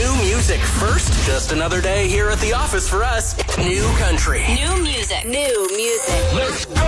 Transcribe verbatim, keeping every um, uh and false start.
New music first. Just another day here at the office for us. New country. New music. New music. Let's